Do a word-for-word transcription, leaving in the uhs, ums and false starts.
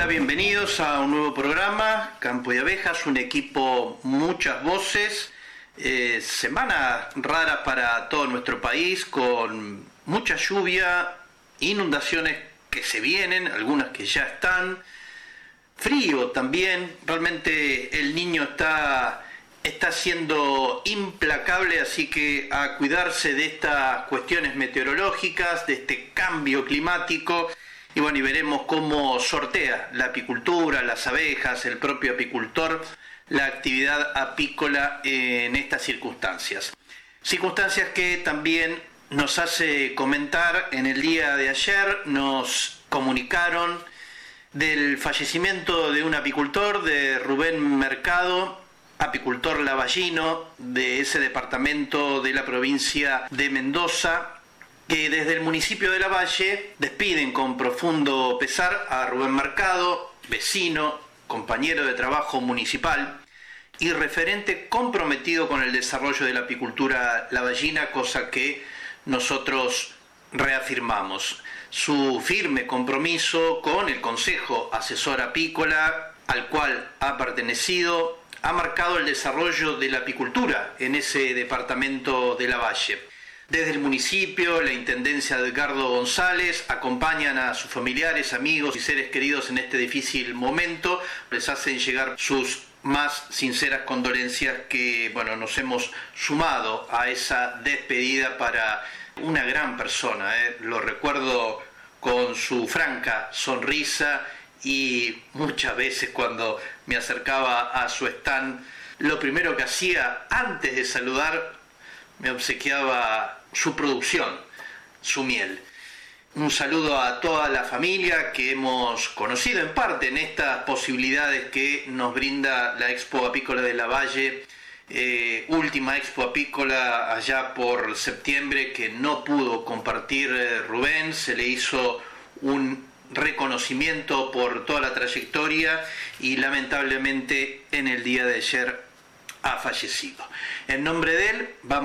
bienvenidos a un nuevo programa, Campo y Abejas, un equipo, muchas voces, eh, semana rara para todo nuestro país, con mucha lluvia, inundaciones que se vienen, algunas que ya están, frío también, realmente el niño está, está siendo implacable, así que a cuidarse de estas cuestiones meteorológicas, de este cambio climático. Y bueno, y veremos cómo sortea la apicultura, las abejas, el propio apicultor, la actividad apícola en estas circunstancias. Circunstancias que también nos hace comentar en el día de ayer, nos comunicaron del fallecimiento de un apicultor, de Rubén Mercado, apicultor lavallino de ese departamento de la provincia de Mendoza, que desde el municipio de Lavalle despiden con profundo pesar a Rubén Mercado, vecino, compañero de trabajo municipal y referente comprometido con el desarrollo de la apicultura lavallina, cosa que nosotros reafirmamos. Su firme compromiso con el Consejo Asesor Apícola, al cual ha pertenecido, ha marcado el desarrollo de la apicultura en ese departamento de Lavalle. Desde el municipio, la Intendencia de Edgardo González acompañan a sus familiares, amigos y seres queridos en este difícil momento. Les hacen llegar sus más sinceras condolencias que, bueno, nos hemos sumado a esa despedida para una gran persona. ¿eh? Lo recuerdo con su franca sonrisa y muchas veces cuando me acercaba a su stand, lo primero que hacía antes de saludar, me obsequiaba su producción, su miel. Un saludo a toda la familia que hemos conocido en parte en estas posibilidades que nos brinda la Expo Apícola de Lavalle, eh, última Expo Apícola allá por septiembre que no pudo compartir eh, Rubén. Se le hizo un reconocimiento por toda la trayectoria y lamentablemente en el día de ayer ha fallecido. En nombre de él vamos